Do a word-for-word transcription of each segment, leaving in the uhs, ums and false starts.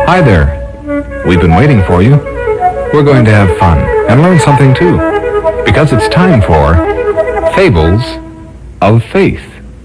Hi there. We've been waiting for you. We're going to have fun and learn something too, because it's time for Fables of Faith.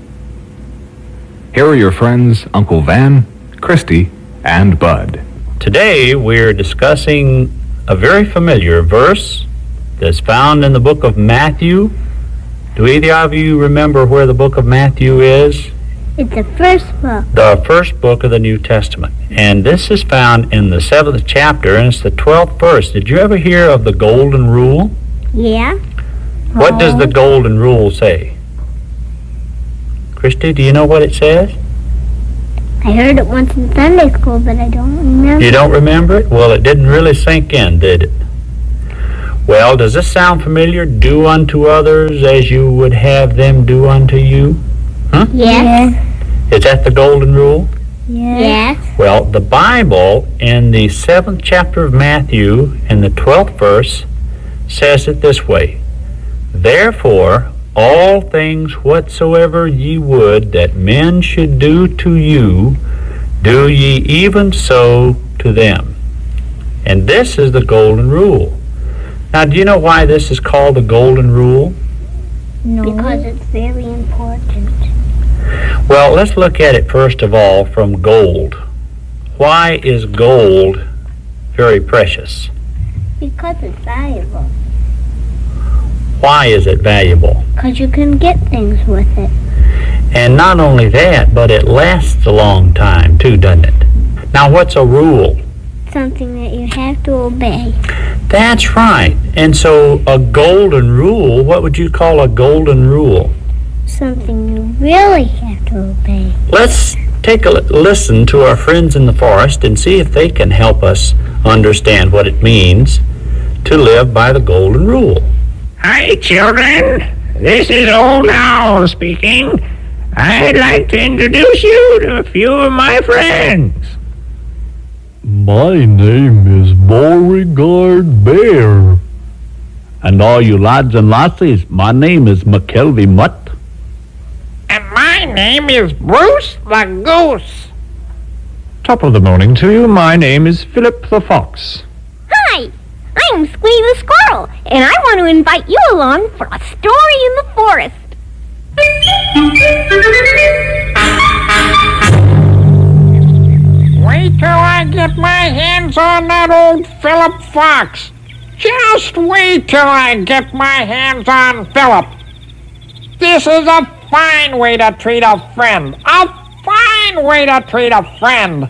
Here are your friends, Uncle Van, Christy, and Bud. Today we're discussing a very familiar verse that's found in the book of Matthew. Do either of you remember where the book of Matthew is? It's the first book. The first book of the New Testament. And this is found in the seventh chapter, and it's the twelfth verse. Did you ever hear of the Golden Rule? Yeah. What does the Golden Rule say? Christy, do you know what it says? I heard it once in Sunday school, but I don't remember. You don't remember it? Well, it didn't really sink in, did it? Well, does this sound familiar? Do unto others as you would have them do unto you? Huh? Yes. Is that the Golden Rule? Yes. Well, the Bible in the seventh chapter of Matthew in the twelfth verse says it this way: Therefore, all things whatsoever ye would that men should do to you, do ye even so to them. And this is the Golden Rule. Now, do you know why this is called the Golden Rule? No. Because it's very important. Well, let's look at it first of all from gold. Why is gold very precious? Because it's valuable. Why is it valuable? Because you can get things with it. And not only that, but it lasts a long time too, doesn't it? Now, what's a rule? Something that you have to obey. That's right. And so a golden rule, what would you call a golden rule? Something you really have to obey. Let's take a li- listen to our friends in the forest and see if they can help us understand what it means to live by the Golden Rule. Hi, children. This is Old Owl speaking. I'd like to introduce you to a few of my friends. My name is Beauregard Bear. And all you lads and lassies, my name is McKelvey Mutt. And my name is Bruce the Goose. Top of the morning to you. My name is Philip the Fox. Hi, I'm Squee the Squirrel, and I want to invite you along for a story in the forest. Wait till I get my hands on that old Philip Fox. Just wait till I get my hands on Philip. This is a fine way to treat a friend. A fine way to treat a friend.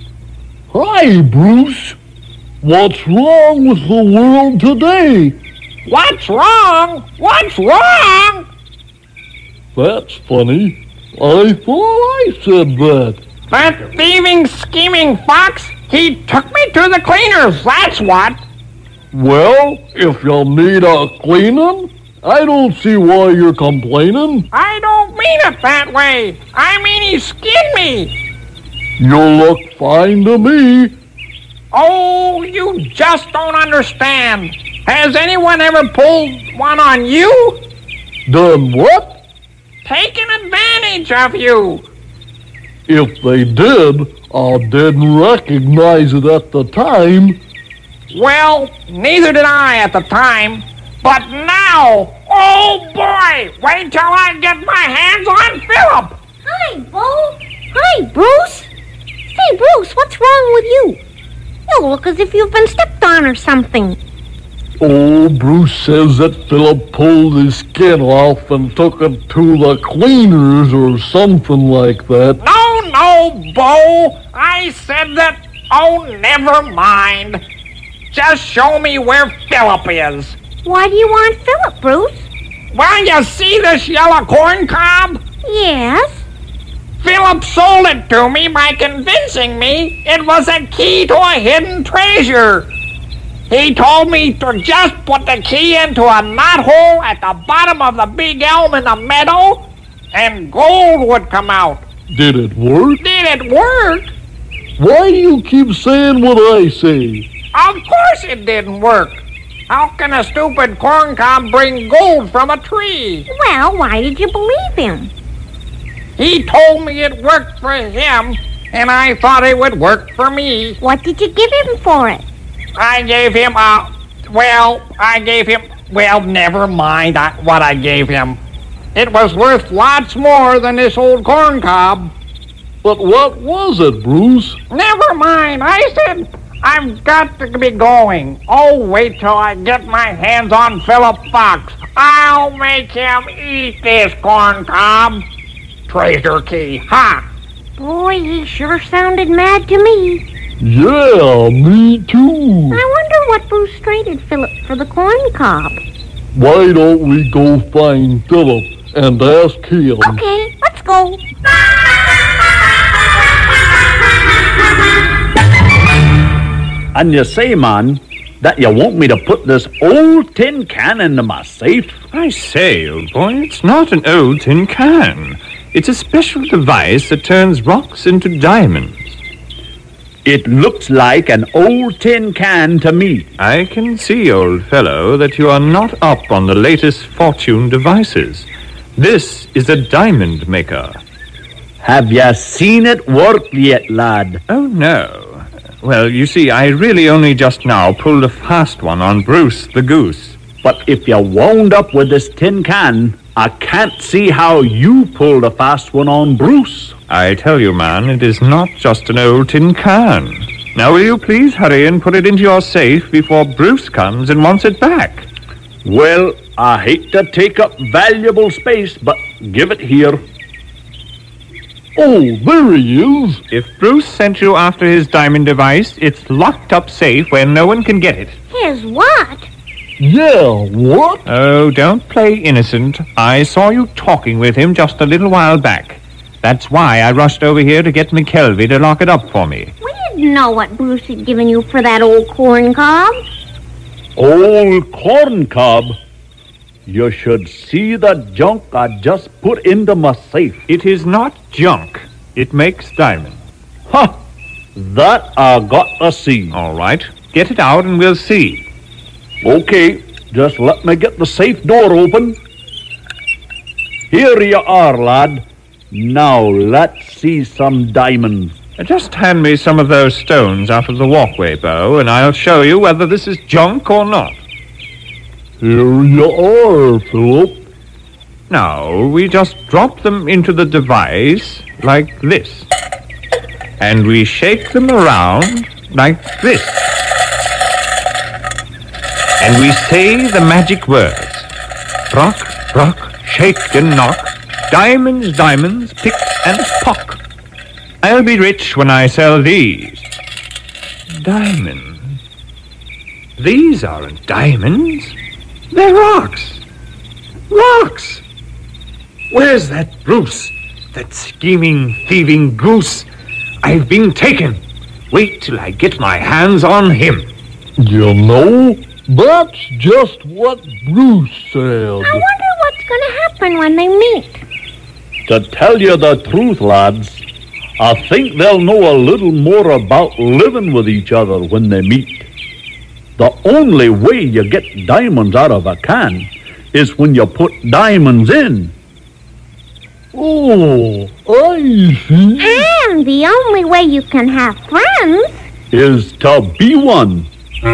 Hi, Bruce. What's wrong with the world today? What's wrong? What's wrong? That's funny. I thought I said that. That thieving, scheming fox, he took me to the cleaners, that's what. Well, if you'll need a cleaning, I don't see why you're complaining. I don't mean it that way. I mean he skinned me. You look fine to me. Oh, you just don't understand. Has anyone ever pulled one on you? Done what? Taken advantage of you. If they did, I didn't recognize it at the time. Well, neither did I at the time. But now, oh boy, wait till I get my hands on Philip. Hi, Bo. Hi, Bruce. Say, Bruce, what's wrong with you? You look as if you've been stepped on or something. Oh, Bruce says that Philip pulled his skin off and took it to the cleaners or something like that. No, no, Bo. I said that. Oh, never mind. Just show me where Philip is. Why do you want Philip, Bruce? Well, you see this yellow corn cob? Yes. Philip sold it to me by convincing me it was a key to a hidden treasure. He told me to just put the key into a knothole at the bottom of the big elm in the meadow, and gold would come out. Did it work? Did it work? Why do you keep saying what I say? Of course it didn't work. How can a stupid corn cob bring gold from a tree? Well, why did you believe him? He told me it worked for him, and I thought it would work for me. What did you give him for it? I gave him a... Well, I gave him... Well, never mind I, what I gave him. It was worth lots more than this old corn cob. But what was it, Bruce? Never mind. I said I've got to be going. Oh, wait till I get my hands on Philip Fox. I'll make him eat this corn cob. Treasure key, ha! Boy, he sure sounded mad to me. Yeah, me too. I wonder what Bruce traded Philip for the corn cob. Why don't we go find Philip and ask him? Okay, let's go. And you say, man, that you want me to put this old tin can into my safe? I say, old boy, it's not an old tin can. It's a special device that turns rocks into diamonds. It looks like an old tin can to me. I can see, old fellow, that you are not up on the latest fortune devices. This is a diamond maker. Have you seen it work yet, lad? Oh, no. Well, you see, I really only just now pulled a fast one on Bruce the goose. But if you wound up with this tin can, I can't see how you pulled a fast one on Bruce. I tell you, man, it is not just an old tin can. Now, will you please hurry and put it into your safe before Bruce comes and wants it back? Well, I hate to take up valuable space, but give it here. Oh, there he is. If Bruce sent you after his diamond device, it's locked up safe where no one can get it. His what? Yeah, what? Oh, don't play innocent. I saw you talking with him just a little while back. That's why I rushed over here to get McKelvey to lock it up for me. We didn't know what Bruce had given you for that old corn cob. Old corn cob? You should see the junk I just put into my safe. It is not junk. It makes diamonds. Ha! Huh, that I got to see. All right. Get it out and we'll see. Okay, just let me get the safe door open. Here you are, lad. Now let's see some diamonds. Just hand me some of those stones out of the walkway, Bo, and I'll show you whether this is junk or not. Here you are, Philip. Now, we just drop them into the device like this. And we shake them around like this. And we say the magic words. Rock, rock, shake and knock. Diamonds, diamonds, pick and pock. I'll be rich when I sell these. Diamonds. These aren't diamonds. They're rocks. Rocks. Where's that Bruce? That scheming, thieving goose? I've been taken. Wait till I get my hands on him. You know, that's just what Bruce said. I wonder what's going to happen when they meet. To tell you the truth, lads, I think they'll know a little more about living with each other when they meet. The only way you get diamonds out of a can is when you put diamonds in. Oh, I see. And the only way you can have friends is to be one.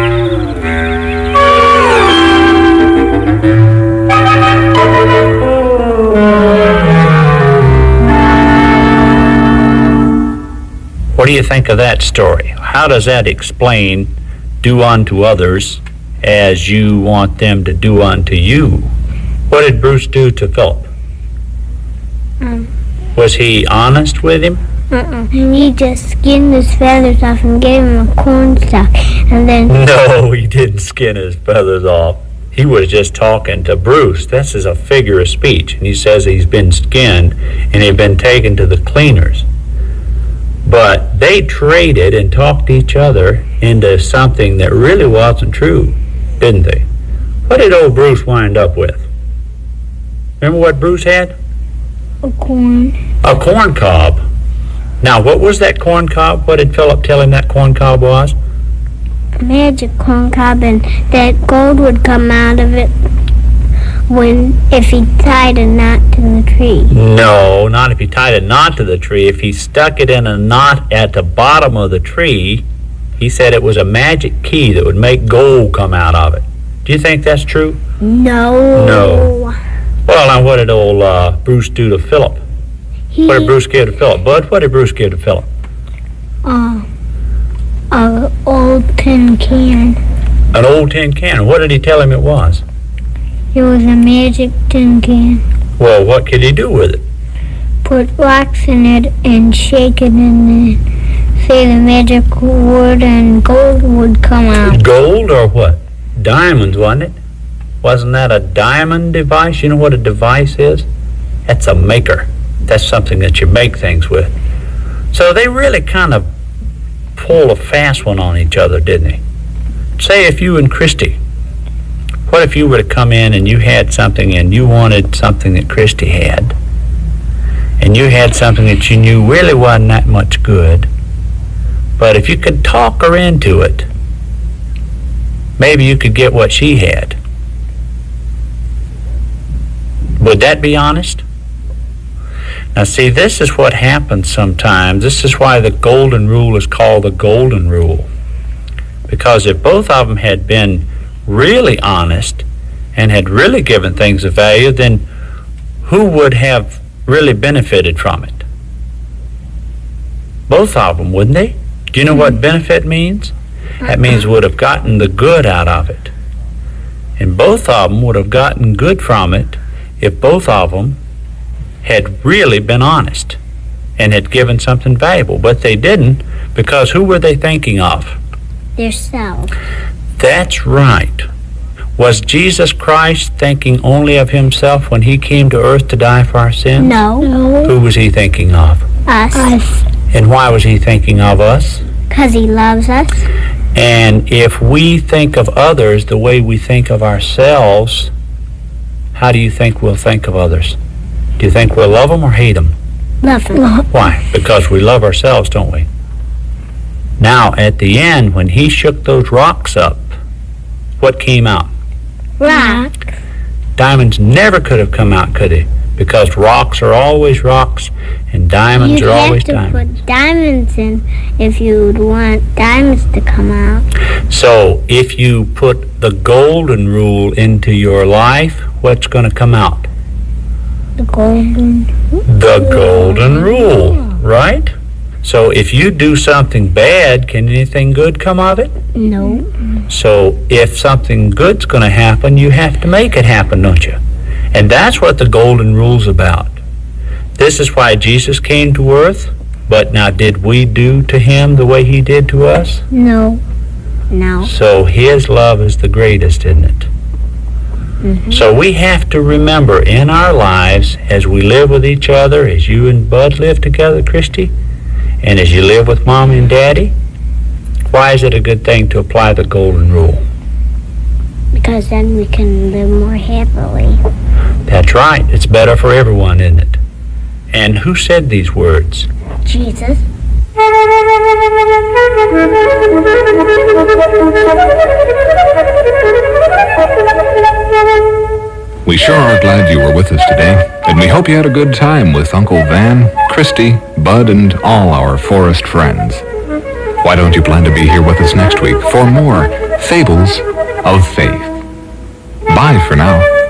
What do you think of that story? How does that explain do unto others as you want them to do unto you? What did Bruce do to Philip? Mm. Was he honest with him? Uh-uh. He just skinned his feathers off and gave him a cornstalk, and then... No, he didn't skin his feathers off. He was just talking to Bruce. This is a figure of speech. And he says he's been skinned and he'd been taken to the cleaners. But they traded and talked each other into something that really wasn't true, didn't they? What did old Bruce wind up with? Remember what Bruce had? A corn. A corn cob. Now, what was that corn cob? What did Philip tell him that corn cob was? A magic corn cob, and that gold would come out of it. when if he tied a knot to the tree. No, not if he tied a knot to the tree. If he stuck it in a knot at the bottom of the tree, he said it was a magic key that would make gold come out of it. Do you think that's true? No. No. Well, now what did old uh, Bruce do to Philip? He, What did Bruce give to Philip? Bud, what did Bruce give to Philip? Uh, a old tin can. An old tin can. What did he tell him it was? It was a magic tin can. Well, what could he do with it? Put rocks in it and shake it and then say the magic word and gold would come out. Gold or what? Diamonds, wasn't it? Wasn't that a diamond device? You know what a device is? That's a maker. That's something that you make things with. So they really kind of pulled a fast one on each other, didn't they? Say if you and Christy, what if you were to come in and you had something and you wanted something that Christy had, and you had something that you knew really wasn't that much good, but if you could talk her into it, maybe you could get what she had. Would that be honest? Now see, this is what happens sometimes. This is why the golden rule is called the golden rule. Because if both of them had been really honest and had really given things of value, then who would have really benefited from it? Both of them, wouldn't they? Do you know what benefit means? That means would have gotten the good out of it. And both of them would have gotten good from it if both of them had really been honest and had given something valuable. But they didn't, because who were they thinking of? Theirself. That's right. Was Jesus Christ thinking only of himself when he came to earth to die for our sins? No. No. Who was he thinking of? Us. Us. And why was he thinking of us? Because he loves us. And if we think of others the way we think of ourselves, how do you think we'll think of others? Do you think we'll love them or hate them? Love them. Why? Because we love ourselves, don't we? Now, at the end, when he shook those rocks up, what came out? Rock. Diamonds never could have come out, could they? Because rocks are always rocks, and diamonds You'd are always have to diamonds. put diamonds in if you would want diamonds to come out. So, if you put the golden rule into your life, what's going to come out? The golden The golden rule, right? So if you do something bad, can anything good come of it? No. So if something good's going to happen, you have to make it happen, don't you? And that's what the golden rule's about. This is why Jesus came to earth. But now, did we do to him the way he did to us? No. No. So his love is the greatest, isn't it? Mm-hmm. So we have to remember in our lives, as we live with each other, as you and Bud live together, Christy, and as you live with Mommy and Daddy, why is it a good thing to apply the golden rule? Because then we can live more happily. That's right. It's better for everyone, isn't it? And who said these words? Jesus. We sure are glad you were with us today, and we hope you had a good time with Uncle Van, Christy, Bud, and all our forest friends. Why don't you plan to be here with us next week for more Fables of Faith? Bye for now.